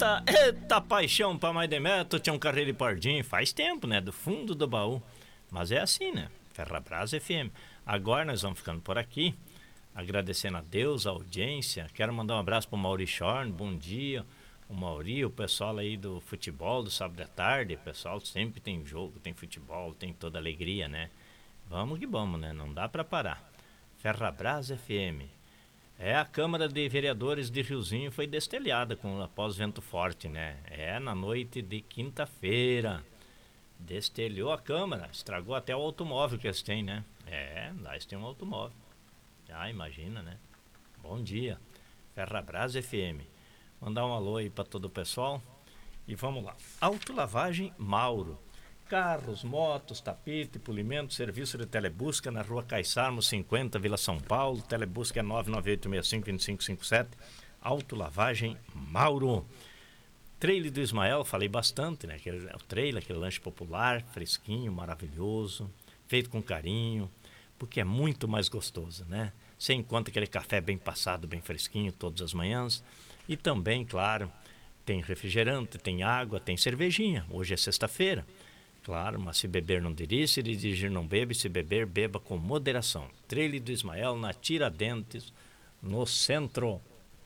Eita paixão pra mais de metro, tinha um carreiro de pardinho. Faz tempo, né? Do fundo do baú. Mas é assim, né? Ferrabras FM. Agora nós vamos ficando por aqui. Agradecendo a Deus, a audiência. Quero mandar um abraço pro Mauri Schorn. Bom dia. O Mauri, o pessoal aí do futebol, do sábado à tarde. O pessoal sempre tem jogo, tem futebol, tem toda alegria, né? Vamos que vamos, né? Não dá pra parar. Ferrabras FM. A Câmara de Vereadores de Riozinho foi destelhada após vento forte, né? Na noite de quinta-feira. Destelhou a Câmara, estragou até o automóvel que eles têm, né? Lá eles têm um automóvel. Imagina, né? Bom dia. Ferrabras FM. Mandar um alô aí para todo o pessoal. E vamos lá. Autolavagem Mauro. Carros, motos, tapete, polimento, serviço de telebusca na rua Caissarmo 50, Vila São Paulo. Telebusca é 998652557. Autolavagem Mauro. Trailer do Ismael, falei bastante, né? O trailer, aquele lanche popular, fresquinho, maravilhoso, feito com carinho, porque é muito mais gostoso, né? Você encontra aquele café bem passado, bem fresquinho, todas as manhãs. E também, claro, tem refrigerante, tem água, tem cervejinha. Hoje é sexta-feira. Claro, mas se beber não dirige, se dirigir não bebe, se beber, beba com moderação. Trailer do Ismael, na Tiradentes, no centro.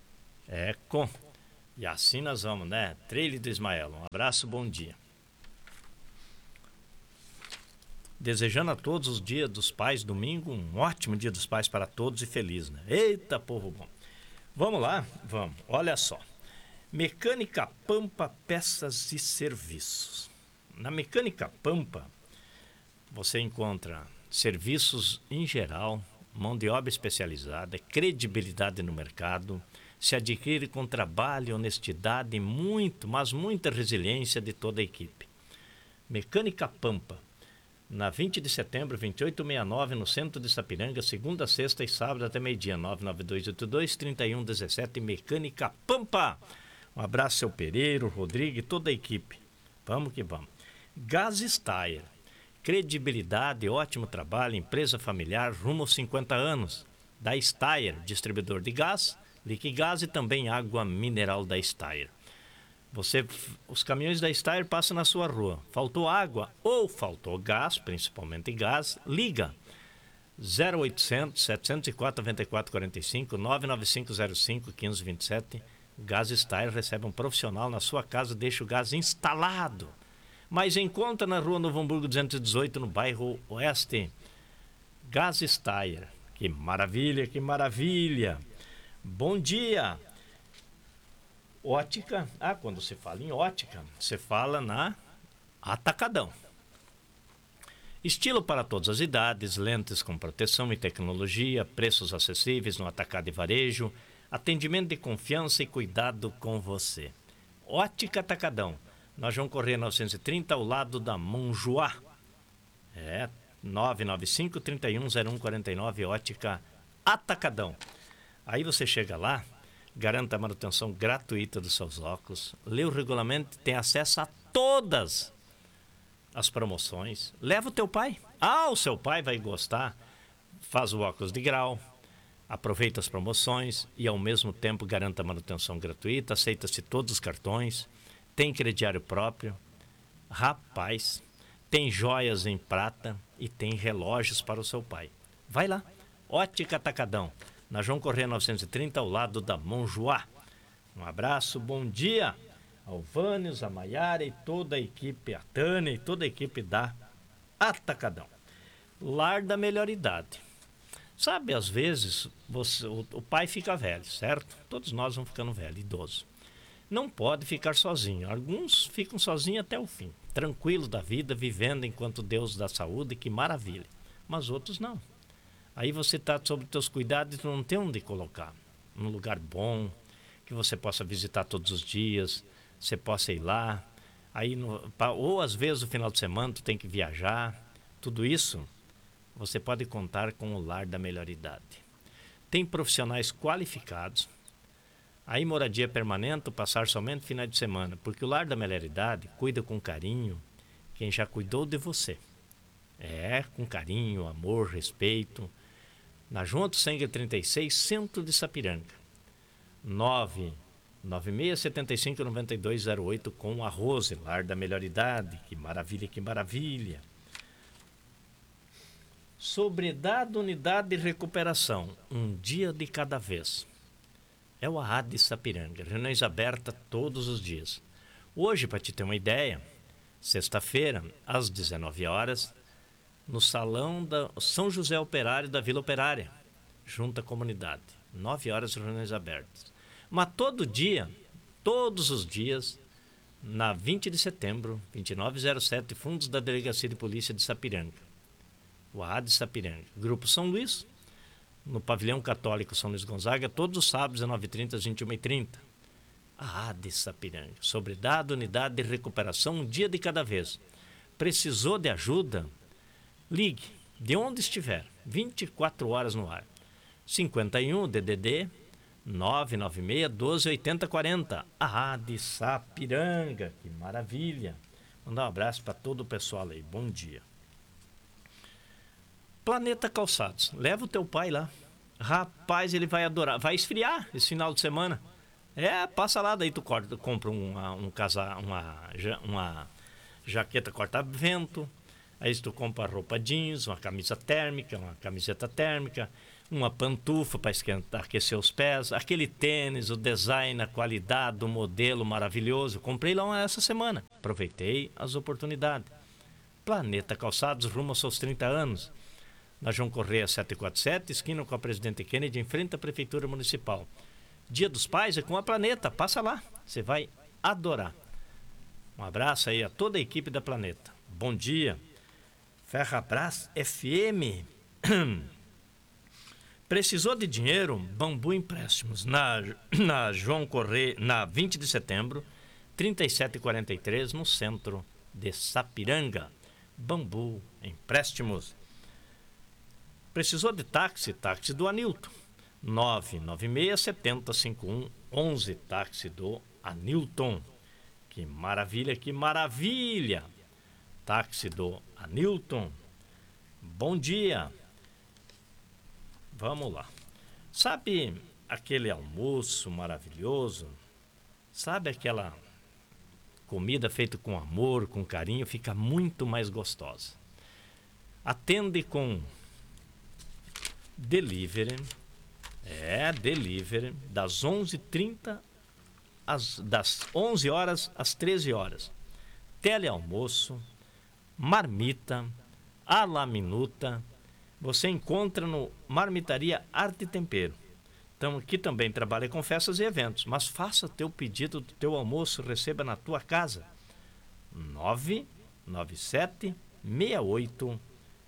E assim nós vamos, né? Trailer do Ismael. Um abraço, bom dia. Desejando a todos os dias dos pais, domingo, um ótimo dia dos pais para todos e feliz, né? Eita, povo bom. Vamos lá? Vamos. Olha só. Mecânica Pampa Peças e Serviços. Na Mecânica Pampa, você encontra serviços em geral, mão de obra especializada, credibilidade no mercado, se adquire com trabalho, honestidade e muita resiliência de toda a equipe. Mecânica Pampa, na 20 de setembro, 2869, no centro de Sapiranga, segunda, sexta e sábado até meio-dia, 99282-3117, Mecânica Pampa. Um abraço, seu Pereiro, Rodrigo e toda a equipe. Vamos que vamos. Gas Steyr, credibilidade, ótimo trabalho, empresa familiar, rumo aos 50 anos. Da Steyr, distribuidor de gás, Liquigás e também água mineral da Steyr. Os caminhões da Steyr passam na sua rua. Faltou água ou faltou gás, principalmente gás, liga 0800 704 9445 99505 1527. Gas Steyr recebe um profissional na sua casa, deixa o gás instalado. Mas encontra na rua Novo Hamburgo 218, no bairro Oeste. Gas Steyr. Que maravilha, que maravilha. Bom dia. Ótica. Quando se fala em ótica, você fala na Atacadão. Estilo para todas as idades, lentes com proteção e tecnologia, preços acessíveis no atacado e varejo, atendimento de confiança e cuidado com você. Ótica Atacadão. Nós vamos correr 930 ao lado da Monjoá. 995-310149, Ótica Atacadão. Aí você chega lá, garanta a manutenção gratuita dos seus óculos, lê o regulamento, tem acesso a todas as promoções. Leva o teu pai. O seu pai vai gostar. Faz o óculos de grau, aproveita as promoções e ao mesmo tempo garanta a manutenção gratuita, aceita-se todos os cartões. Tem crediário próprio, rapaz, tem joias em prata e tem relógios para o seu pai. Vai lá, Ótica Atacadão, na João Corrêa 930, ao lado da Monjoá. Um abraço, bom dia ao Vânios, a Maiara e toda a equipe, a Tânia e toda a equipe da Atacadão. Lar da Melhor Idade. Sabe, às vezes o pai fica velho, certo? Todos nós vamos ficando velhos, idosos. Não pode ficar sozinho. Alguns ficam sozinhos até o fim, tranquilos da vida, vivendo enquanto Deus dá saúde, que maravilha. Mas outros não. Aí você está sob os teus cuidados e não tem onde colocar. Num lugar bom, que você possa visitar todos os dias, você possa ir lá. Ou às vezes no final de semana tu tem que viajar. Tudo isso você pode contar com o Lar da Melhor Idade. Tem profissionais qualificados. Aí moradia permanente, passar somente finais de semana, porque o Lar da Melhor Idade cuida com carinho quem já cuidou de você. Com carinho, amor, respeito. Na João do Sangue 36, centro de Sapiranga. 9675-9208 com a Rose, Lar da Melhor Idade. Que maravilha, que maravilha. Sobriedade, unidade e recuperação. Um dia de cada vez. É o AAD de Sapiranga. Reuniões abertas todos os dias. Hoje, para te ter uma ideia, sexta-feira, às 19 horas, no salão da São José Operário da Vila Operária, junto à comunidade. 9 horas, reuniões abertas. Mas todo dia, todos os dias, na 20 de setembro, 2907, fundos da Delegacia de Polícia de Sapiranga. O AAD de Sapiranga. Grupo São Luís, no Pavilhão Católico São Luís Gonzaga, todos os sábados, às 9h30, às 21h30. AAD de Sapiranga. Sobriedade, unidade e recuperação, um dia de cada vez. Precisou de ajuda? Ligue, de onde estiver, 24 horas no ar. 51 DDD 996 12 80 40. AAD Sapiranga. Que maravilha. Mandar um abraço para todo o pessoal aí. Bom dia. Planeta Calçados. Leva o teu pai lá. Rapaz, ele vai adorar. Vai esfriar esse final de semana. Passa lá, daí tu compra uma jaqueta corta-vento. Aí tu compra roupa jeans, uma camisa térmica, uma camiseta térmica, uma pantufa para aquecer os pés, aquele tênis, o design, a qualidade, o modelo maravilhoso. Comprei lá essa semana. Aproveitei as oportunidades. Planeta Calçados rumo aos seus 30 anos. Na João Correia 747, esquina com a Presidente Kennedy, em frente à Prefeitura Municipal. Dia dos Pais é com a Planeta. Passa lá, você vai adorar. Um abraço aí a toda a equipe da Planeta. Bom dia. Ferrabras FM. Precisou de dinheiro? Bambu Empréstimos. Na João Correia, na 20 de setembro, 3743, no centro de Sapiranga. Bambu Empréstimos. Precisou de táxi? Táxi do Anilton. 996-70-51-11. Táxi do Anilton. Que maravilha, que maravilha. Táxi do Anilton. Bom dia. Vamos lá. Sabe aquele almoço maravilhoso? Sabe aquela comida feita com amor, com carinho? Fica muito mais gostosa. Atende com delivery. Delivery. Das 11h30 das 11 horas às 13 horas. Telealmoço, marmita, à la minuta. Você encontra no Marmitaria Arte e Tempero. Então aqui também trabalha com festas e eventos, mas faça teu pedido do teu almoço, receba na tua casa. 997 68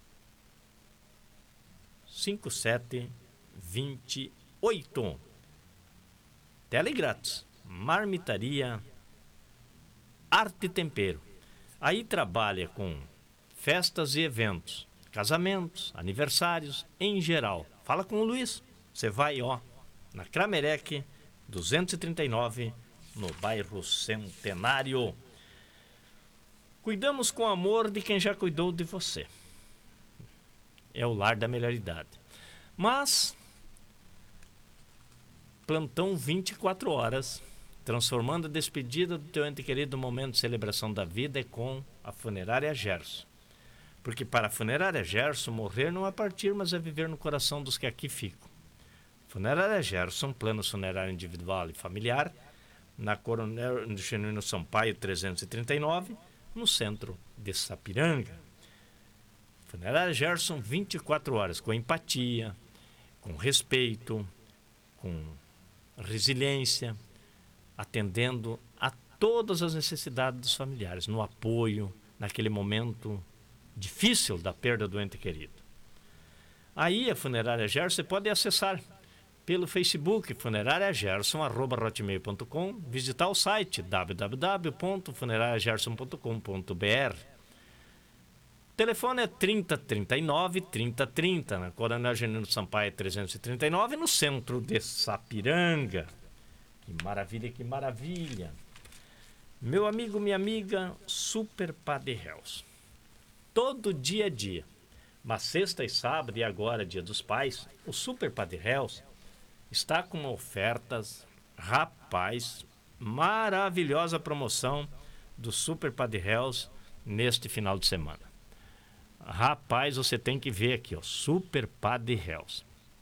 5728. Tele grátis. Marmitaria Arte e Tempero. Aí trabalha com festas e eventos, casamentos, aniversários, em geral. Fala com o Luiz. Você vai, na Cramerec 239, no bairro Centenário. Cuidamos com amor de quem já cuidou de você. É o Lar da Melhor Idade. Mas plantão 24 horas, transformando a despedida do teu ente querido no momento de celebração da vida é com a Funerária Gerson. Porque para a Funerária Gerson, morrer não é partir, mas é viver no coração dos que aqui ficam. Funerária Gerson, plano funerário individual e familiar, na Coronel Genuíno Sampaio 339, no centro de Sapiranga. Funerária Gerson, 24 horas, com empatia, com respeito, com resiliência, atendendo a todas as necessidades dos familiares, no apoio, naquele momento difícil da perda do ente querido. Aí a Funerária Gerson você pode acessar pelo Facebook, funerariagerson@hotmail.com, visitar o site www.funerariagerson.com.br. Telefone é 3039 3030, na Coronel Genuíno Sampaio 339, no centro de Sapiranga. Que maravilha, que maravilha. Meu amigo, minha amiga, Super Padre Hells. Todo dia a dia, mas sexta e sábado e agora Dia dos Pais, o Super Padre Hells está com ofertas Rapaz, maravilhosa promoção do Super Padre Hells neste final de semana. Rapaz, você tem que ver aqui, ó, Super Padre Hells.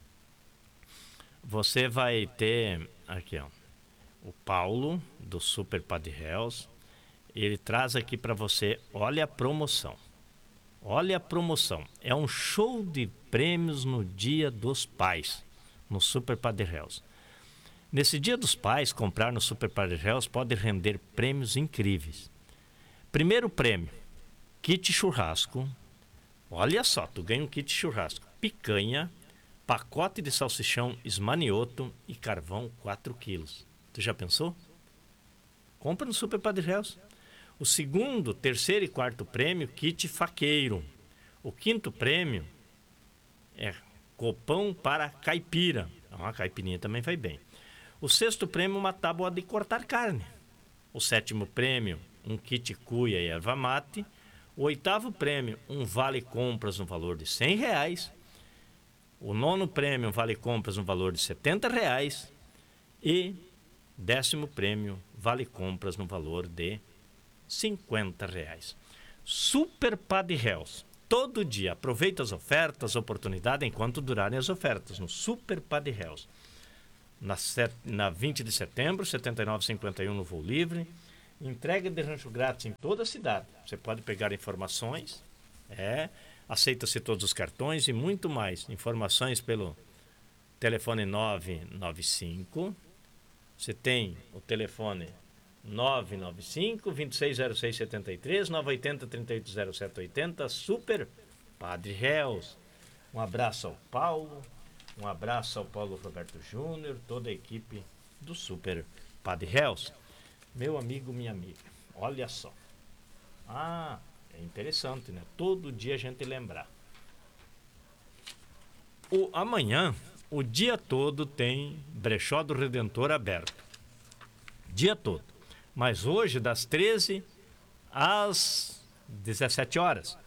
Você vai ter aqui, ó, o Paulo do Super Padre Hells. Ele traz aqui para você, olha a promoção. Olha a promoção. É um show de prêmios no Dia dos Pais, no Super Padre Hells. Nesse Dia dos Pais, comprar no Super Padre Hells pode render prêmios incríveis. Primeiro prêmio, kit churrasco. Olha só, tu ganha um kit churrasco, picanha, pacote de salsichão esmanioto e carvão 4 quilos. Tu já pensou? Compra no Super Padre Hells. O segundo, terceiro e quarto prêmio, kit faqueiro. O quinto prêmio é copão para caipira. Uma caipirinha também vai bem. O sexto prêmio, uma tábua de cortar carne. O sétimo prêmio, um kit cuia e erva mate. O oitavo prêmio, um vale compras no valor de R$100. O nono prêmio, um vale compras no valor de R$70. E 10º prêmio, vale compras no valor de R$50. Super Padre Hells. Todo dia. Aproveita as ofertas, oportunidade enquanto durarem as ofertas no Super Padre Hells. Na 20 de setembro, R$ 79,51 no voo livre. Entrega de rancho grátis em toda a cidade. Você pode pegar informações. Aceita-se todos os cartões e muito mais. Informações pelo telefone 995. Você tem o telefone 995-260673, 980-380780, Super Padre Hells. Um abraço ao Paulo, um abraço ao Paulo Roberto Júnior, toda a equipe do Super Padre Hells. Meu amigo, minha amiga, olha só. É interessante, né? Todo dia a gente lembrar. Amanhã, o dia todo tem Brechó do Redentor aberto. Dia todo. Mas hoje, das 13 às 17 horas.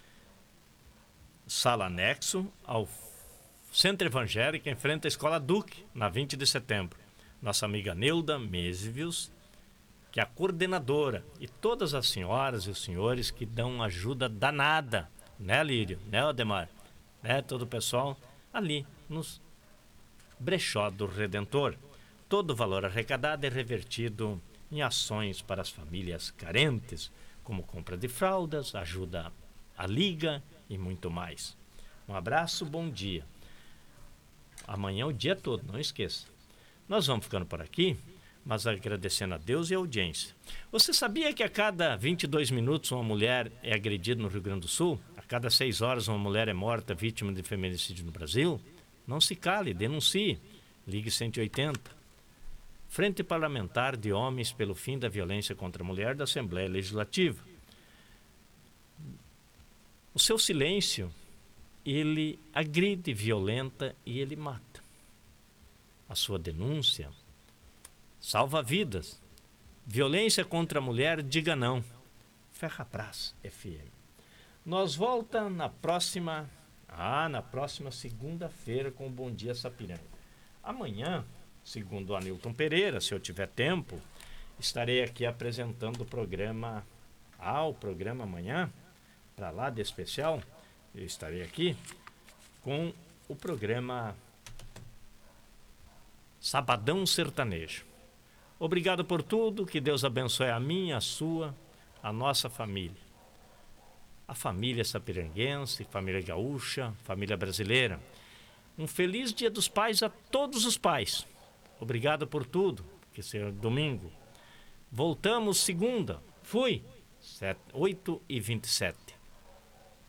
Sala anexo ao Centro Evangélico, em frente à Escola Duque, na 20 de setembro. Nossa amiga Neuda Mesvius, que é a coordenadora, e todas as senhoras e os senhores que dão ajuda danada, né, Lírio, né, Ademar, né, todo o pessoal ali nos Brechó do Redentor. Todo o valor arrecadado é revertido em ações para as famílias carentes, como compra de fraldas, ajuda à liga e muito mais. Um abraço, bom dia. Amanhã o dia todo, não esqueça. Nós vamos ficando por aqui, mas agradecendo a Deus e a audiência. Você sabia que a cada 22 minutos uma mulher é agredida no Rio Grande do Sul? A cada 6 horas uma mulher é morta vítima de feminicídio no Brasil? Não se cale, denuncie. Ligue 180. Frente Parlamentar de Homens pelo Fim da Violência contra a Mulher da Assembleia Legislativa. O seu silêncio, ele agride, violenta e ele mata. A sua denúncia salva vidas. Violência contra a mulher, diga não. Ferrabras FM. Nós voltamos na próxima segunda-feira com o Bom Dia Sapiranga. Amanhã, segundo o Anilton Pereira, se eu tiver tempo, estarei aqui apresentando o programa. O programa amanhã, para lá de especial, eu estarei aqui com o programa Sabadão Sertanejo. Obrigado por tudo, que Deus abençoe a minha, a sua, a nossa família. A família sapiranguense, família gaúcha, família brasileira. Um feliz Dia dos Pais a todos os pais. Obrigado por tudo, que seja domingo. Voltamos segunda. Fui, 8h27.